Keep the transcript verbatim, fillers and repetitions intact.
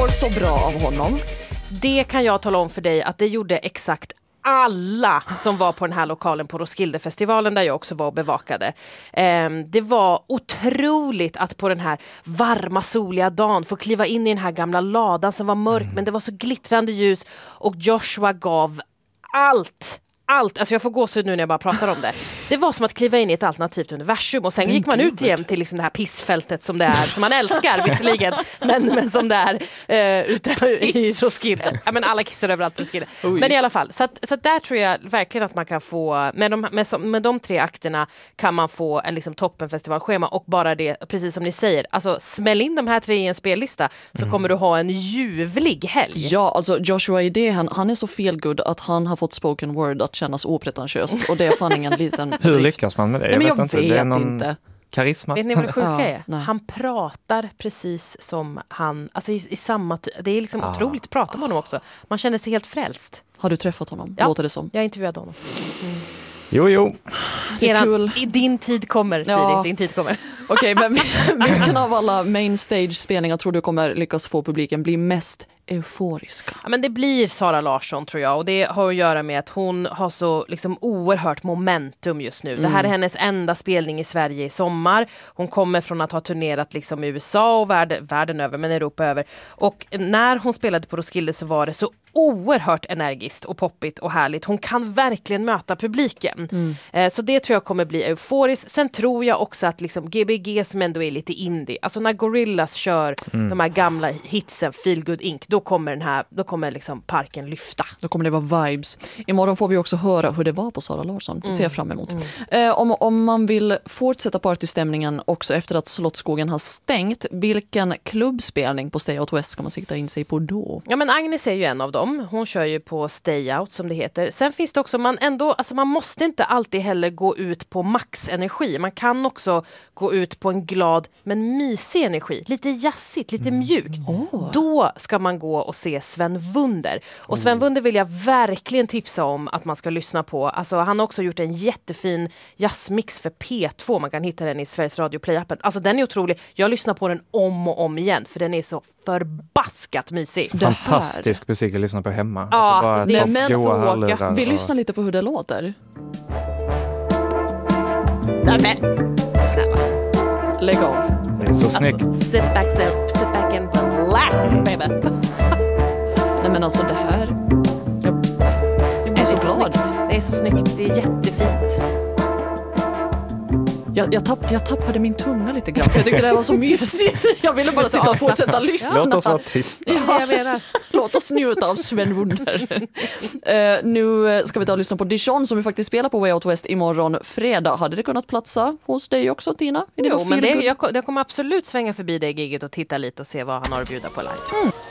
var så bra av honom? Det kan jag tala om för dig att det gjorde exakt alla som var på den här lokalen på Roskildefestivalen där jag också var och bevakade. Um, det var otroligt att på den här varma soliga dagen få kliva in i den här gamla ladan som var mörk mm. men det var så glittrande ljus och Joshua gav allt. Allt, alltså jag får gåshud nu när jag bara pratar om det. Det var som att kliva in i ett alternativt universum och sen gick man ut igen till liksom det här pissfältet som det är, som man älskar visserligen, men, men som det är uh, ute i Roskilde. Ja, men alla kissar överallt på Roskilde. Oj. Men i alla fall, så, att, så att där tror jag verkligen att man kan få, med de, med, med de tre akterna kan man få en liksom toppenfestivalschema och bara det, precis som ni säger, alltså smäll in de här tre i en spellista så mm. kommer du ha en ljuvlig helg. Ja, alltså Joshua Idé, han, han är så feelgood att han har fått spoken word att kännas opretentiöst och det är fan ingen liten Hur drift. Lyckas man med det? Jag Nej, men jag vet, vet inte. Det är någon inte. Karisma. Vet ni vad det sjuka ja, är? nej. Han pratar precis som han, alltså i, i samma, ty- det är liksom ah. otroligt att prata med honom också. Man känner sig helt frälst. Har du träffat honom? Ja, låter det som. Jag intervjuade honom. Mm. Jo, jo. Det är kul. I din tid kommer, Siri. Ja. Din tid kommer. Okej, okay, men vilken av alla main stage-spelningar tror du kommer lyckas få publiken bli mest euforiska? Ja, men det blir Sara Larsson tror jag och det har att göra med att hon har så liksom oerhört momentum just nu. Mm. Det här är hennes enda spelning i Sverige i sommar. Hon kommer från att ha turnerat liksom i U S A och värld, världen över, men Europa över. Och när hon spelade på Roskilde så var det så oerhört energiskt och poppigt och härligt. Hon kan verkligen möta publiken. Mm. Eh, så det tror jag kommer bli euforiskt. Sen tror jag också att liksom G B G som ändå är lite indie, alltså när Gorillaz kör mm. de här gamla hitsen Feel Good Inc, då kommer den här, då kommer liksom parken lyfta. Då kommer det vara vibes. Imorgon får vi också höra hur det var på Sara Larsson. Det mm. ser jag fram emot. Mm. Eh, om, om man vill fortsätta partystämningen också efter att Slottsskogen har stängt, vilken klubbspelning på Stay Out West ska man sikta in sig på då? Ja, men Agnes är ju en av dem. Hon kör ju på Stay Out som det heter. Sen finns det också, man ändå, alltså man måste inte alltid heller gå ut på maxenergi. Man kan också gå ut på en glad men mysig energi. Lite jazzigt, lite mm. mjukt. Oh. Då ska man gå och se Sven Wunder. Och Sven Wunder vill jag verkligen tipsa om att man ska lyssna på. Alltså han har också gjort en jättefin jazzmix för P två. Man kan hitta den i Sveriges Radio Play-appen. Alltså den är otrolig. Jag lyssnar på den om och om igen för den är så förbaskat mysig. Så fantastisk musik att lyssna på hemma. Ja, alltså bara alltså, det är så hörlurar, vi så. lyssnar lite på hur det låter. Nej men, snälla. Lägg av. Det är så snyggt. Alltså, sit back, sit back and relax, baby. Nej men alltså det här... Jag, jag blir så, så glad. Snyggt. Det är så snyggt. Det är jättefint. Jag, jag, tapp, jag tappade min tunga lite grann för jag tyckte det var så mysigt. Jag ville bara sitta och fortsätta lyssna. Låt oss vara tysta. Ja, jag menar. Låt oss njuta av Sven Wunder. uh, nu ska vi ta och lyssna på Dijon som vi faktiskt spelar på Way Out West imorgon fredag. Hade det kunnat platsa hos dig också, Tina? Jo, men det, jag, jag kommer absolut svänga förbi det giget och titta lite och se vad han har att bjuda på live. Mm.